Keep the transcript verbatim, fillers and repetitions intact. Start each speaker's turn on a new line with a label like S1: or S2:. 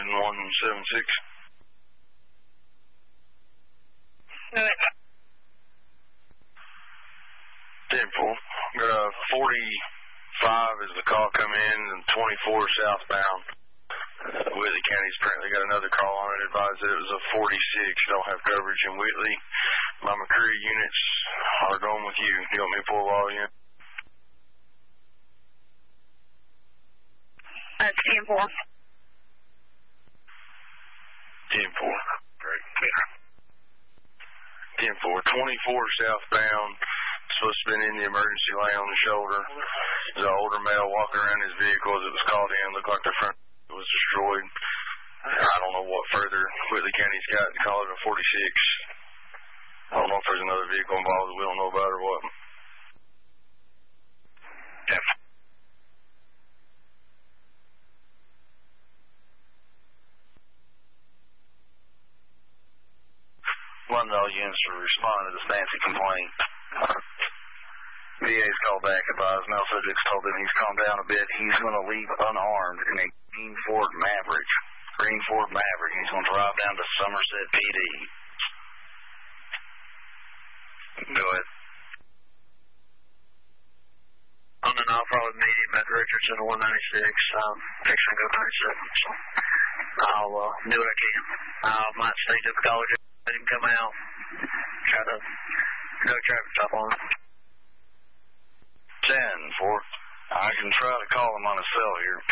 S1: in one seven six.
S2: No, it.
S1: ten four. Got a forty-five as the call come in, and twenty-four southbound. Uh, Whitley County's apparently got another call on it. Advised that it was a forty-six. Don't have coverage in Whitley. My McCreary units are going with you. You want me to pull all in?
S2: That's ten four.
S1: ten four. Great. ten four. twenty-four southbound. Supposed to have been in the emergency lane on the shoulder. There's an older male walking around his vehicle as it was called in. Looked like the front was destroyed. I don't know what further Whitley County's got to call it a forty-six. I don't know if there's another vehicle involved that we don't know about or what. Yeah.
S3: One of all units to respond to the Stancy complaint. V A's called back, advised male subjects told him he's calmed down a bit. He's going to leave unarmed in a green Ford Maverick. Green Ford Maverick. He's going to drive down to Somerset P D. Go ahead.
S4: On and off road medium at Richardson one ninety-six. Um, fixing to go ninety-seven. So I'll uh, do what I can. I might stay to the college, let him come out, try to go traffic stop on him.
S3: ten four. I can try to call him on his cell here.